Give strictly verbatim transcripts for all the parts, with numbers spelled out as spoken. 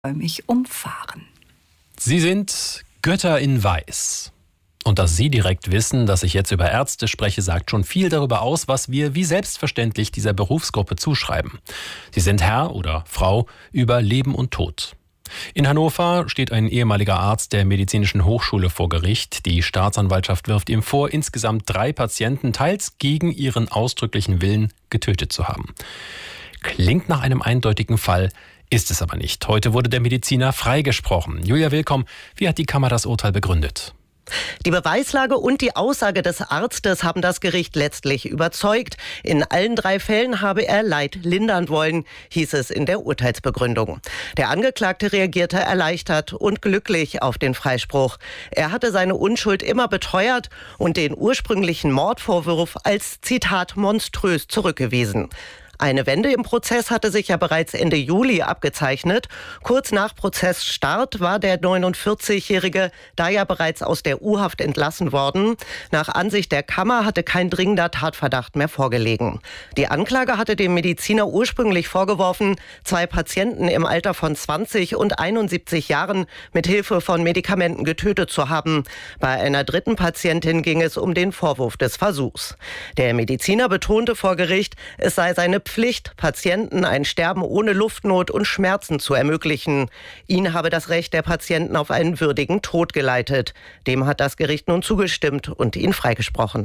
mich umfahren. Sie sind Götter in Weiß. Und dass Sie direkt wissen, dass ich jetzt über Ärzte spreche, sagt schon viel darüber aus, was wir wie selbstverständlich dieser Berufsgruppe zuschreiben. Sie sind Herr oder Frau über Leben und Tod. In Hannover steht ein ehemaliger Arzt der Medizinischen Hochschule vor Gericht. Die Staatsanwaltschaft wirft ihm vor, insgesamt drei Patienten teils gegen ihren ausdrücklichen Willen getötet zu haben. Klingt nach einem eindeutigen Fall, ist es aber nicht. Heute wurde der Mediziner freigesprochen. Julia Willkomm, wie hat die Kammer das Urteil begründet? Die Beweislage und die Aussage des Arztes haben das Gericht letztlich überzeugt. In allen drei Fällen habe er Leid lindern wollen, hieß es in der Urteilsbegründung. Der Angeklagte reagierte erleichtert und glücklich auf den Freispruch. Er hatte seine Unschuld immer beteuert und den ursprünglichen Mordvorwurf als, Zitat, monströs zurückgewiesen. Eine Wende im Prozess hatte sich ja bereits Ende Juli abgezeichnet. Kurz nach Prozessstart war der neunundvierzigjährige da ja bereits aus der U-Haft entlassen worden. Nach Ansicht der Kammer hatte kein dringender Tatverdacht mehr vorgelegen. Die Anklage hatte dem Mediziner ursprünglich vorgeworfen, zwei Patienten im Alter von zwanzig und einundsiebzig Jahren mit Hilfe von Medikamenten getötet zu haben. Bei einer dritten Patientin ging es um den Vorwurf des Versuchs. Der Mediziner betonte vor Gericht, es sei seine Pflicht, Patienten ein Sterben ohne Luftnot und Schmerzen zu ermöglichen. Ihn habe das Recht der Patienten auf einen würdigen Tod geleitet. Dem hat das Gericht nun zugestimmt und ihn freigesprochen.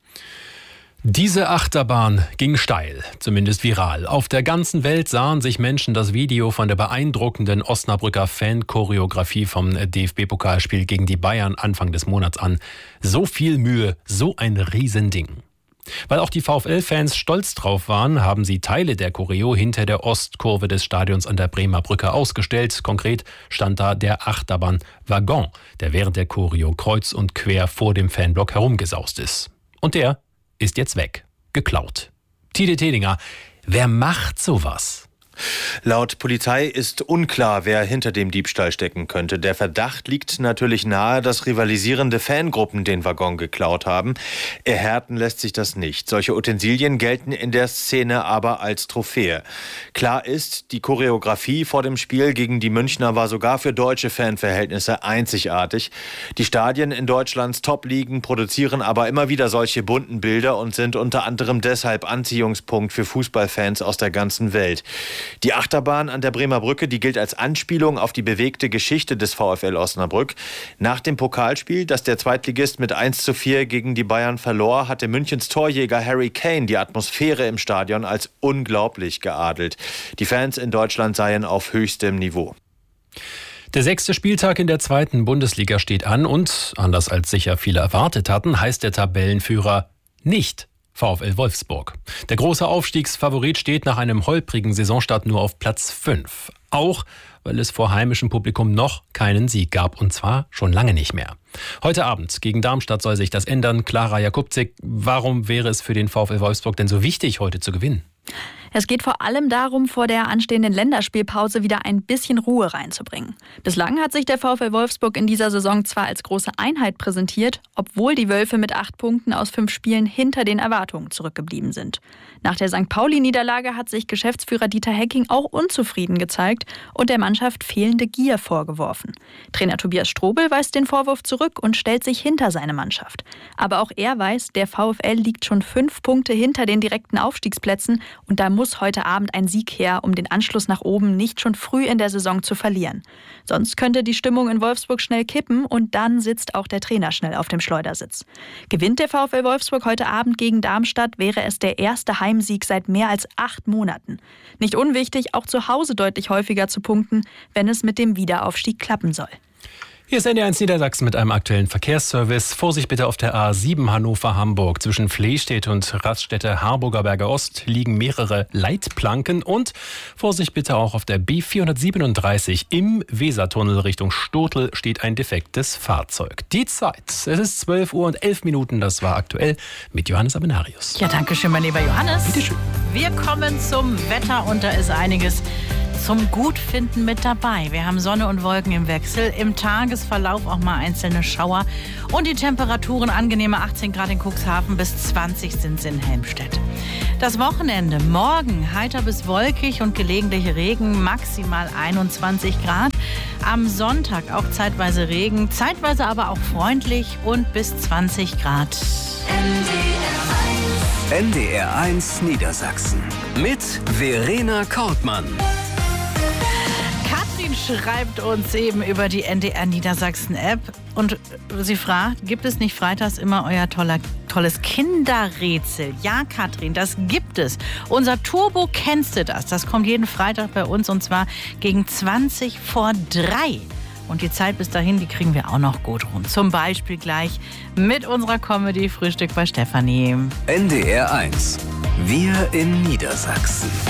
Diese Achterbahn ging steil, zumindest viral. Auf der ganzen Welt sahen sich Menschen das Video von der beeindruckenden Osnabrücker Fan-Choreografie vom D F B-Pokalspiel gegen die Bayern Anfang des Monats an. So viel Mühe, so ein Riesending. Weil auch die VfL-Fans stolz drauf waren, haben sie Teile der Choreo hinter der Ostkurve des Stadions an der Bremer Brücke ausgestellt. Konkret stand da der Achterbahn-Waggon, der während der Choreo kreuz und quer vor dem Fanblock herumgesaust ist. Und der ist jetzt weg, geklaut. Tide Tedinger, wer macht sowas? Laut Polizei ist unklar, wer hinter dem Diebstahl stecken könnte. Der Verdacht liegt natürlich nahe, dass rivalisierende Fangruppen den Waggon geklaut haben. Erhärten lässt sich das nicht. Solche Utensilien gelten in der Szene aber als Trophäe. Klar ist, die Choreografie vor dem Spiel gegen die Münchner war sogar für deutsche Fanverhältnisse einzigartig. Die Stadien in Deutschlands Top-Ligen produzieren aber immer wieder solche bunten Bilder und sind unter anderem deshalb Anziehungspunkt für Fußballfans aus der ganzen Welt. Die Achterbahn an der Bremer Brücke, die gilt als Anspielung auf die bewegte Geschichte des VfL Osnabrück. Nach dem Pokalspiel, das der Zweitligist mit eins zu vier gegen die Bayern verlor, hatte Münchens Torjäger Harry Kane die Atmosphäre im Stadion als unglaublich geadelt. Die Fans in Deutschland seien auf höchstem Niveau. Der sechste Spieltag in der zweiten Bundesliga steht an und, anders als sicher viele erwartet hatten, heißt der Tabellenführer nicht VfL Wolfsburg. Der große Aufstiegsfavorit steht nach einem holprigen Saisonstart nur auf Platz fünf. Auch weil es vor heimischem Publikum noch keinen Sieg gab, und zwar schon lange nicht mehr. Heute Abend gegen Darmstadt soll sich das ändern. Clara Jakubczyk, warum wäre es für den VfL Wolfsburg denn so wichtig, heute zu gewinnen? Es geht vor allem darum, vor der anstehenden Länderspielpause wieder ein bisschen Ruhe reinzubringen. Bislang hat sich der VfL Wolfsburg in dieser Saison zwar als große Einheit präsentiert, obwohl die Wölfe mit acht Punkten aus fünf Spielen hinter den Erwartungen zurückgeblieben sind. Nach der Sankt Pauli-Niederlage hat sich Geschäftsführer Dieter Hecking auch unzufrieden gezeigt und der Mannschaft fehlende Gier vorgeworfen. Trainer Tobias Strobel weist den Vorwurf zurück und stellt sich hinter seine Mannschaft. Aber auch er weiß, der VfL liegt schon fünf Punkte hinter den direkten Aufstiegsplätzen und da muss heute Abend ein Sieg her, um den Anschluss nach oben nicht schon früh in der Saison zu verlieren. Sonst könnte die Stimmung in Wolfsburg schnell kippen und dann sitzt auch der Trainer schnell auf dem Schleudersitz. Gewinnt der VfL Wolfsburg heute Abend gegen Darmstadt, wäre es der erste Heimsieg seit mehr als acht Monaten. Nicht unwichtig, auch zu Hause deutlich häufiger zu punkten, wenn es mit dem Wiederaufstieg klappen soll. Hier ist N D eins Niedersachsen mit einem aktuellen Verkehrsservice. Vorsicht bitte auf der A sieben Hannover-Hamburg. Zwischen Flehstedt und Raststätte-Harburger Berge Ost liegen mehrere Leitplanken. Und Vorsicht bitte auch auf der B vierhundertsiebenunddreißig im Wesertunnel Richtung Stotel steht ein defektes Fahrzeug. Die Zeit, es ist zwölf Uhr und elf Minuten, das war aktuell mit Johannes Abenarius. Ja, danke schön, mein lieber Johannes. Bitte schön. Wir kommen zum Wetter und da ist einiges zum Gutfinden mit dabei. Wir haben Sonne und Wolken im Wechsel, im Tagesverlauf auch mal einzelne Schauer und die Temperaturen angenehme achtzehn Grad in Cuxhaven, bis zwanzig sind es in Helmstedt. Das Wochenende, morgen heiter bis wolkig und gelegentliche Regen, maximal einundzwanzig Grad. Am Sonntag auch zeitweise Regen, zeitweise aber auch freundlich und bis zwanzig Grad. N D R eins Niedersachsen mit Verena Kortmann. Katrin schreibt uns eben über die N D R Niedersachsen App und sie fragt, gibt es nicht freitags immer euer toller, tolles Kinderrätsel? Ja, Katrin, das gibt es. Unser Turbo Kennst du das? Das kommt jeden Freitag bei uns und zwar gegen zwanzig vor drei. Und die Zeit bis dahin, die kriegen wir auch noch gut rum. Zum Beispiel gleich mit unserer Comedy Frühstück bei Stefanie. N D R eins. Wir in Niedersachsen.